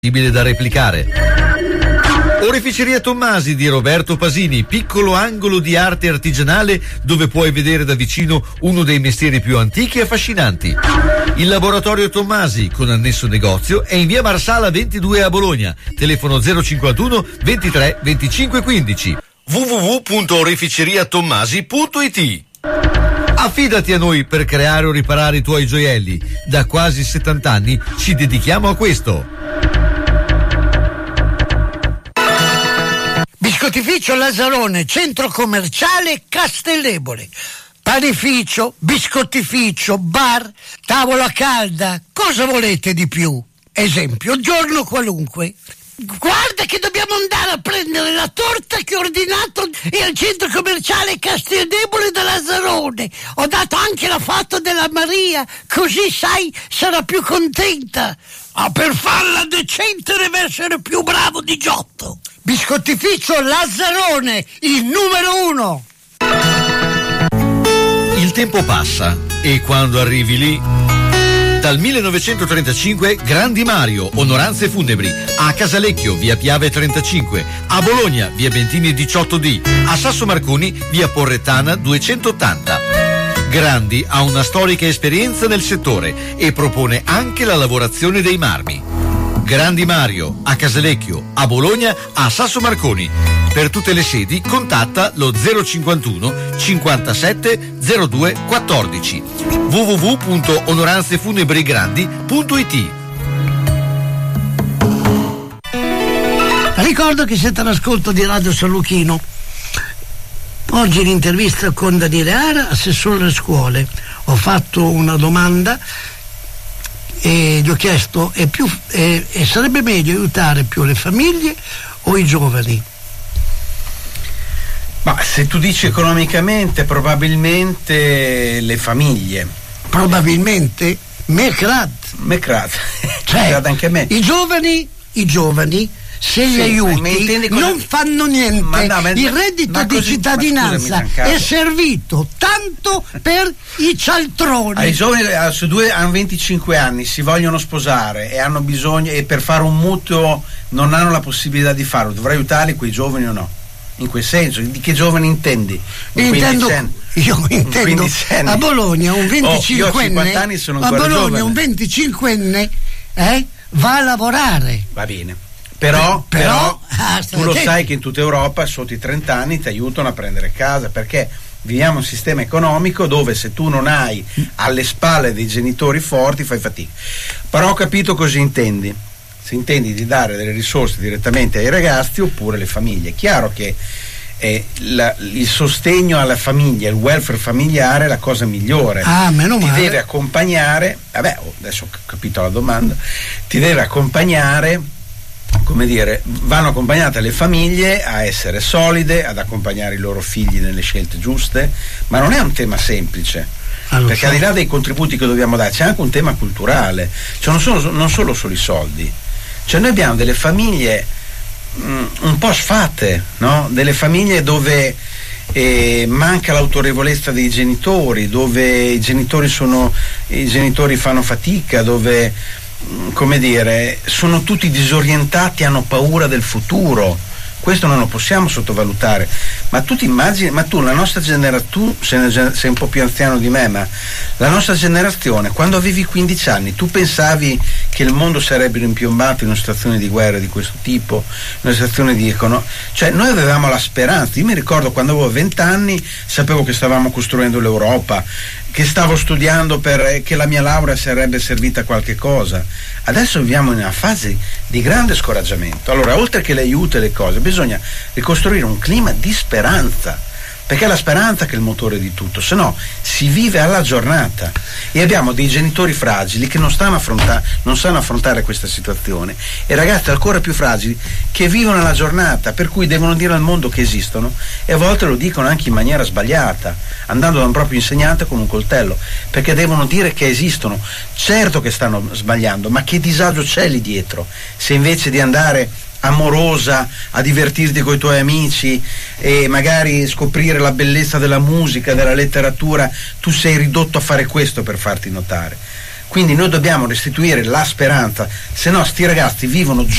da replicare. Oreficeria Tommasi di Roberto Pasini, piccolo angolo di arte artigianale dove puoi vedere da vicino uno dei mestieri più antichi e affascinanti. Il laboratorio Tommasi con annesso negozio è in via Marsala 22 a Bologna, telefono 051 23 25 15, www.oreficeriatommasi.it. Affidati a noi per creare o riparare i tuoi gioielli. Da quasi 70 anni ci dedichiamo a questo. Biscottificio Lazzarone, centro commerciale Castellebole. Panificio, biscottificio, bar, tavola calda. Cosa volete di più? Esempio, giorno qualunque. Guarda che dobbiamo andare a prendere la torta che ho ordinato al centro commerciale Castellebole da Lazzarone. Ho dato anche la foto della Maria, così sai sarà più contenta. Ma per farla decente deve essere più bravo di Giotto. Biscottificio Lazzarone, il numero 1. Il tempo passa e quando arrivi lì... Dal 1935 Grandi Mario, onoranze funebri, a Casalecchio, via Piave 35, a Bologna, via Bentini 18D, a Sasso Marconi, via Porrettana 280. Grandi ha una storica esperienza nel settore e propone anche la lavorazione dei marmi. Grandi Mario, a Casalecchio, a Bologna, a Sasso Marconi. Per tutte le sedi contatta lo 051 57 02 14 www.onoranzefunebrigrandi.it. Ricordo che siete all'ascolto di Radio San Luchino. Oggi l'intervista con Daniele Ara, assessore alle scuole. Ho fatto una domanda e gli ho chiesto sarebbe meglio aiutare più le famiglie o i giovani? Ma se tu dici economicamente, probabilmente le famiglie. Probabilmente? Mecrat. Cioè, anche me. I giovani se li aiuti non fanno niente. Il reddito di cittadinanza è servito tanto per i cialtroni. I giovani su due hanno 25 anni, si vogliono sposare e hanno bisogno, e per fare un mutuo non hanno la possibilità di farlo. Dovrai aiutarli quei giovani o no? In quel senso, di che giovani intendi? Io intendo a Bologna un 25enne, a Bologna un 25enne va a lavorare. Va bene. Però tu lo sai che in tutta Europa sotto i 30 anni ti aiutano a prendere casa, perché viviamo un sistema economico dove se tu non hai alle spalle dei genitori forti fai fatica. Però ho capito cosa intendi. Se intendi di dare delle risorse direttamente ai ragazzi oppure alle famiglie. È chiaro che il sostegno alla famiglia, il welfare familiare è la cosa migliore. Meno male. Ti deve accompagnare, adesso ho capito la domanda, ti deve accompagnare, come dire, vanno accompagnate le famiglie a essere solide, ad accompagnare i loro figli nelle scelte giuste, ma non è un tema semplice. Perché al di là dei contributi che dobbiamo dare c'è anche un tema culturale, cioè non solo i soldi. Cioè noi abbiamo delle famiglie un po' sfatte, no? Delle famiglie dove manca l'autorevolezza dei genitori, dove i genitori fanno fatica, dove, come dire, sono tutti disorientati, hanno paura del futuro. Questo non lo possiamo sottovalutare. Ma tu ti immagini, la nostra generazione, tu sei un po' più anziano di me, ma la nostra generazione, quando avevi 15 anni, tu pensavi che il mondo sarebbe impiombato in una situazione di guerra di questo tipo, in una situazione di cioè noi avevamo la speranza. Io mi ricordo quando avevo 20 anni, sapevo che stavamo costruendo l'Europa, che stavo studiando che la mia laurea sarebbe servita a qualche cosa. Adesso viviamo in una fase di grande scoraggiamento. Allora, oltre che le aiuto e le cose, bisogna ricostruire un clima di speranza, perché è la speranza che è il motore di tutto, se no si vive alla giornata. E abbiamo dei genitori fragili che non sanno affrontare questa situazione, e ragazzi ancora più fragili che vivono la giornata, per cui devono dire al mondo che esistono, e a volte lo dicono anche in maniera sbagliata, andando da un proprio insegnante con un coltello, perché devono dire che esistono. Certo che stanno sbagliando, ma che disagio c'è lì dietro, se invece di andare amorosa a divertirti con i tuoi amici e magari scoprire la bellezza della musica, della letteratura, tu sei ridotto a fare questo per farti notare. Quindi noi dobbiamo restituire la speranza, se no sti ragazzi vivono